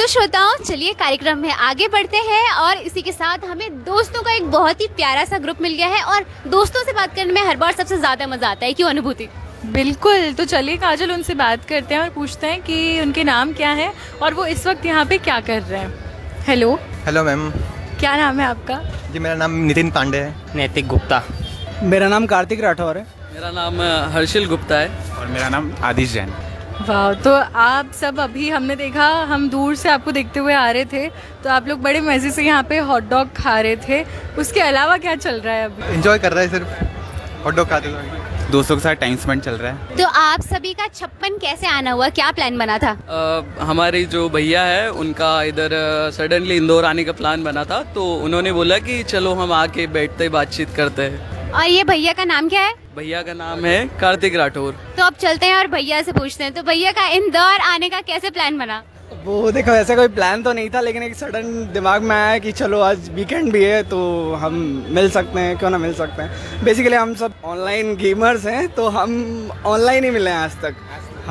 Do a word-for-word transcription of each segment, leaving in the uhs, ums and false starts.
तो श्रोताओं, चलिए कार्यक्रम में आगे बढ़ते हैं और इसी के साथ हमें दोस्तों का एक बहुत ही प्यारा सा ग्रुप मिल गया है और दोस्तों से बात करने में हर बार सबसे ज़्यादा मज़ा आता है। क्यों अनुभूति? बिल्कुल, तो चलिए काजल उनसे बात करते हैं और पूछते हैं कि उनके नाम क्या है और वो इस वक्त यहाँ पे क्या कर रहे हैं। हेलो हेलो मैम, क्या नाम है आपका? जी मेरा नाम नितिन पांडे है। नैतिक गुप्ता। मेरा नाम कार्तिक राठौर है। मेरा नाम हर्षिल गुप्ता है। और मेरा नाम आदिश जैन। वाह, तो आप सब अभी हमने देखा, हम दूर से आपको देखते हुए आ रहे थे तो आप लोग बड़े मज़े से यहाँ पे हॉट डॉग खा रहे थे। उसके अलावा क्या चल रहा है अभी? एंजॉय कर रहा है, सिर्फ हॉट डॉग खाते हुए। दोस्तों के साथ टाइम स्पेंड चल रहा है। तो आप सभी का छप्पन कैसे आना हुआ, क्या प्लान बना था? आ, हमारे जो भैया है उनका इधर सडनली इंदौर आने का प्लान बना था, तो उन्होंने बोला कि चलो हम आके बैठते बातचीत करते हैं। और ये भैया का नाम क्या है? भैया का नाम है कार्तिक राठौर। तो अब चलते हैं और भैया से पूछते हैं, तो भैया का इंदौर आने का कैसे प्लान बना? वो देखो, ऐसा कोई प्लान तो नहीं था, लेकिन एक सडन दिमाग में आया कि चलो आज वीकेंड भी है तो हम मिल सकते हैं, क्यों ना मिल सकते हैं। बेसिकली हम सब ऑनलाइन गेमर्स हैं तो हम ऑनलाइन ही मिले हैं आज तक।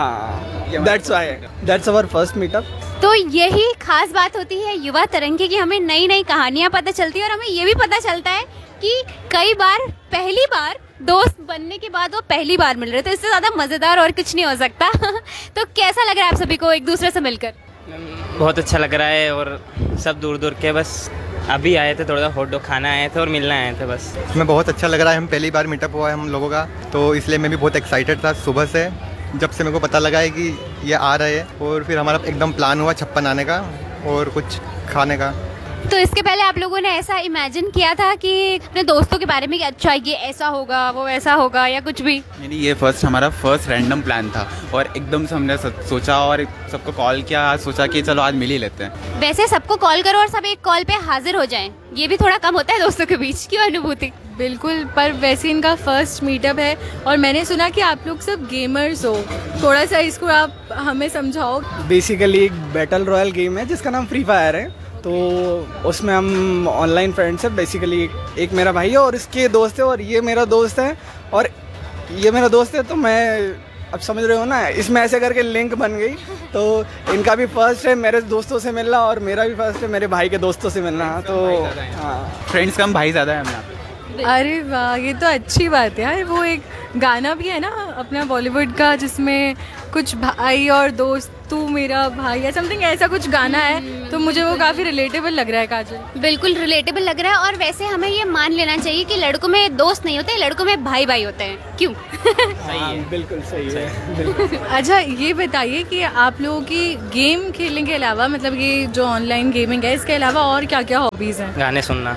हाँ, that's why that's our first meetup. तो यही खास बात होती है युवा तरंगे की, हमें नई नई कहानियाँ पता चलती है और हमें ये भी पता चलता है कि कई बार पहली बार दोस्त बनने के बाद वो पहली बार मिल रहे, तो इससे ज़्यादा मज़ेदार और कुछ नहीं हो सकता। तो कैसा लग रहा है आप सभी को एक दूसरे से मिलकर? बहुत अच्छा लग रहा है और सब दूर दूर के बस अभी आए थे, थोड़ा हॉट डॉग खाना आए थे और मिलने आए थे बस। हमें बहुत अच्छा लग रहा है, हम पहली बार मीटअप हुआ है हम लोगों का, तो इसलिए मैं भी बहुत एक्साइटेड था सुबह से, जब से मेरे को पता लगा है कि ये आ रहे हैं। और फिर हमारा एकदम प्लान हुआ छप्पन आने का और कुछ खाने का। तो इसके पहले आप लोगों ने ऐसा इमेजिन किया था कि अपने दोस्तों के बारे में कि अच्छा ये ऐसा होगा, वो ऐसा होगा, या कुछ भी? नहीं, ये फर्स्ट हमारा फर्स्ट रैंडम प्लान था और एकदम से हमने सोचा और सबको कॉल किया, आज सोचा कि चलो आज मिल ही लेते हैं। वैसे सबको कॉल करो और सब एक कॉल पे हाजिर हो जाएं, ये भी थोड़ा कम होता है दोस्तों के बीच। क्यों अनुभूति? बिल्कुल, पर वैसे इनका फर्स्ट मीटअप है और मैंने सुना कि आप लोग सब गेमर्स हो, थोड़ा सा इसको आप हमें समझाओ। बेसिकली एक बैटल रॉयल गेम है जिसका नाम फ्री फायर है, तो उसमें हम ऑनलाइन फ्रेंड्स हैं। बेसिकली एक मेरा भाई है और इसके दोस्त है और ये मेरा दोस्त है और ये मेरा दोस्त है, तो मैं अब समझ रहे हो ना, इसमें ऐसे करके लिंक बन गई। तो इनका भी फर्स्ट है मेरे दोस्तों से मिलना और मेरा भी फर्स्ट है मेरे भाई के दोस्तों से मिलना। तो हाँ, फ्रेंड्स कम भाई ज़्यादा है हमें। अरे वाह, ये तो अच्छी बात है यार। वो एक गाना भी है ना अपना बॉलीवुड का जिसमें कुछ भाई और दोस्त, तू मेरा भाई या समथिंग ऐसा कुछ गाना है, तो मुझे वो काफ़ी रिलेटेबल लग रहा है काजल। बिल्कुल रिलेटेबल लग रहा है। और वैसे हमें ये मान लेना चाहिए कि लड़कों में दोस्त नहीं होते, लड़कों में भाई भाई होते हैं। क्यों? सही है, बिल्कुल सही है, बिल्कुल। अच्छा, ये बताइए कि आप लोगों की गेम खेलने के अलावा, मतलब ये जो ऑनलाइन गेमिंग है, इसके अलावा और क्या क्या हॉबीज़ हैं? गाने सुनना,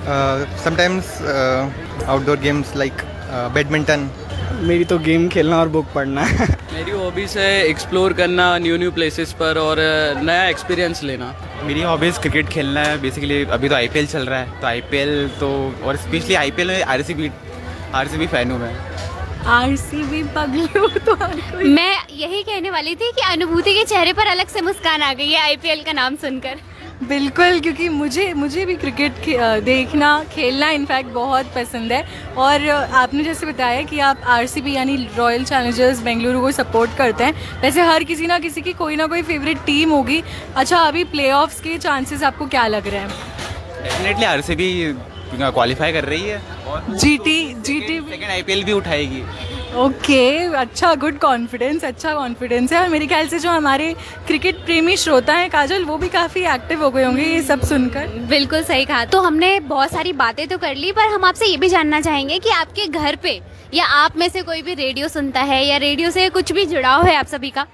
sometimes outdoor games like badminton. मेरी तो गेम खेलना और बुक पढ़ना है। मेरी हॉबीज़ है एक्सप्लोर करना न्यू न्यू प्लेसेस पर और नया एक्सपीरियंस लेना। मेरी हॉबीज़ क्रिकेट खेलना है। बेसिकली अभी तो आईपीएल चल रहा है, तो आईपीएल तो और स्पेशली आईपीएल में आरसीबी आरसीबी फैन हूँ मैं। आरसीबी पगलू तो मैं यही कहने वाली थी कि अनुभूति के चेहरे पर अलग से मुस्कान आ गई है आईपीएल का नाम सुनकर। बिल्कुल, क्योंकि मुझे मुझे भी क्रिकेट देखना, खेलना इनफैक्ट बहुत पसंद है। और आपने जैसे बताया कि आप आरसीबी यानी रॉयल चैलेंजर्स बेंगलुरु को सपोर्ट करते हैं। वैसे हर किसी ना किसी की कोई ना कोई फेवरेट टीम होगी। अच्छा, अभी प्लेऑफ्स के चांसेस आपको क्या लग रहे हैं? डेफिनेटली आरसीबी क्वालिफाई कर रही है और जीटी जीटी सेकंड आईपीएल भी उठाएगी। ओके, अच्छा, गुड कॉन्फिडेंस, अच्छा कॉन्फिडेंस है। और मेरे ख्याल से जो हमारे क्रिकेट प्रेमी श्रोता हैं काजल, वो भी काफ़ी एक्टिव हो गए होंगे ये सब सुनकर। बिल्कुल सही कहा। तो हमने बहुत सारी बातें तो कर ली, पर हम आपसे ये भी जानना चाहेंगे कि आपके घर पे या आप में से कोई भी रेडियो सुनता है या रेडियो से कुछ भी जुड़ाव है आप सभी का?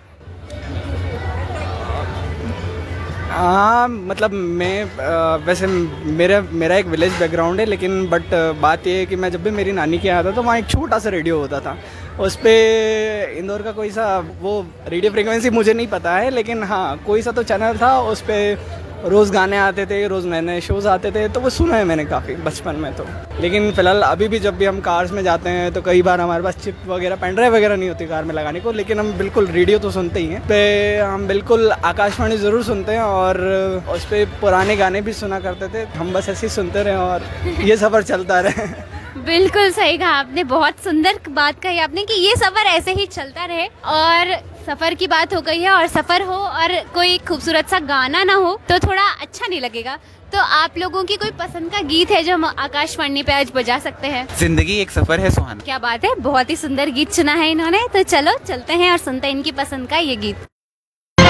हाँ, मतलब मैं आ, वैसे मेरा मेरा एक विलेज बैकग्राउंड है, लेकिन बट बात ये है कि मैं जब भी मेरी नानी के यहाँ था तो वहाँ एक छोटा सा रेडियो होता था। उस पर इंदौर का कोई सा वो रेडियो फ्रीक्वेंसी मुझे नहीं पता है, लेकिन हाँ कोई सा तो चैनल था, उस पर रोज़ गाने आते थे, रोज़ नए नए शोज़ आते थे, तो वो सुना है मैंने काफ़ी बचपन में। तो लेकिन फ़िलहाल अभी भी जब भी हम कार्स में जाते हैं तो कई बार हमारे पास चिप वगैरह पेन ड्राइव वगैरह नहीं होती कार में लगाने को, लेकिन हम बिल्कुल रेडियो तो सुनते ही हैं। पे हम बिल्कुल आकाशवाणी ज़रूर सुनते हैं और उस पर पुराने गाने भी सुना करते थे। हम बस ऐसे ही सुनते रहे और ये सफ़र चलता रहे। बिल्कुल सही कहा आपने, बहुत सुंदर बात कही आपने कि ये सफ़र ऐसे ही चलता रहे और सफर की बात हो गई है और सफर हो और कोई खूबसूरत सा गाना ना हो तो थोड़ा अच्छा नहीं लगेगा। तो आप लोगों की कोई पसंद का गीत है जो हम आकाशवाणी पे आज बजा सकते हैं? जिंदगी एक सफर है सुहाना। क्या बात है, बहुत ही सुंदर गीत चुना है इन्होंने। तो चलो चलते हैं और सुनते हैं इनकी पसंद का ये गीत।